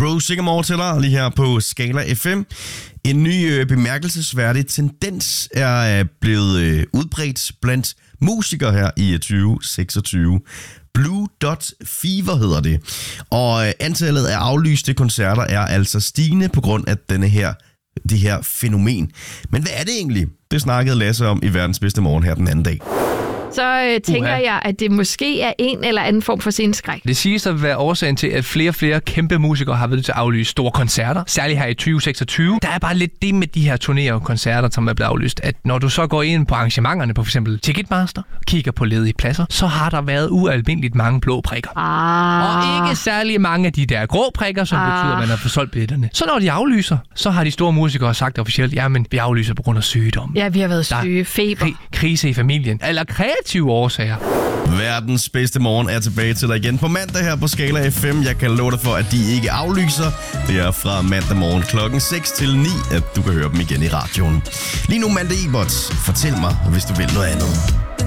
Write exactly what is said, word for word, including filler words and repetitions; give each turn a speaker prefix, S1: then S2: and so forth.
S1: Crow synger more til dig lige her på Skala F M. En ny øh, bemærkelsesværdig tendens er øh, blevet øh, udbredt blandt musikere her i tyve seksogtyve. Blue Dot Fever hedder det. Og øh, antallet af aflyste koncerter er altså stigende på grund af denne her, det her fænomen. Men hvad er det egentlig? Det snakkede Lasse om i Verdens Bedste Morgen her den anden dag.
S2: Så øh, tænker uh-huh. jeg, at det måske er en eller anden form for sceneskræk.
S3: Det siges at være årsagen til, at flere og flere kæmpe musikere har været nødt til at aflyse store koncerter. Særligt her i tyve seksogtyve. Der er bare lidt det med de her turnéer og koncerter, som er blevet aflyst. At når du så går ind på arrangementerne på f.eks. Ticketmaster, kigger på ledige pladser, så har der været ualmindeligt mange blå prikker.
S2: Ah.
S3: Og ikke særlig mange af de der grå prikker, som
S2: ah.
S3: betyder, at man har forsolgt billetterne. Så når de aflyser, så har de store musikere sagt officielt, jamen vi aflyser på grund af sygdom.
S2: Ja, vi har været syge, feber.
S3: Kri- krise i familien. Eller kreative årsager.
S1: Verdens Bedste Morgen er tilbage til dig igen på mandag her på Skala F M. Jeg kan love dig for, at de ikke aflyser. Det er fra mandag morgen klokken seks til ni, at du kan høre dem igen i radioen. Lige nu, Malte Eberts, fortæl mig, hvis du vil noget andet.